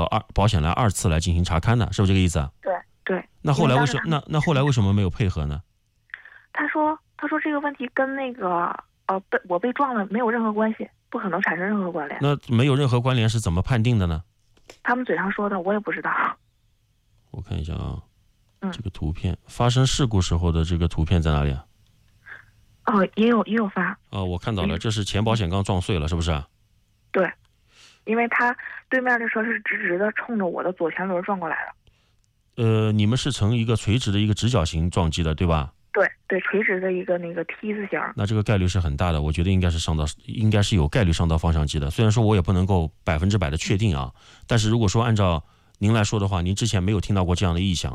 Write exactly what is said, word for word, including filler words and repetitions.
二保险来二次来进行查勘的，是不是这个意思啊？ 对对。 那后来为什么那那后来为什么没有配合呢？ 他说他说这个问题跟那个呃被我被撞了没有任何关系，不可能产生任何关联。 那没有任何关联是怎么判定的呢？ 他们嘴上说的，我也不知道。 我看一下啊， 嗯， 这个图片发生事故时候的这个图片在哪里啊？ 哦，也有也有发。 哦，我看到了，这是前保险杠撞碎了，是不是啊？ 对，因为他对面的车是直直的冲着我的左前轮撞过来的。 呃，你们是呈一个垂直的一个直角形撞击的，对吧？ 对对，垂直的一个那个 T 字形。 那这个概率是很大的，我觉得应该是上到，应该是有概率上到方向机的。虽然说我也不能够百分之百的确定啊，但是如果说按照您来说的话，您之前没有听到过这样的异响，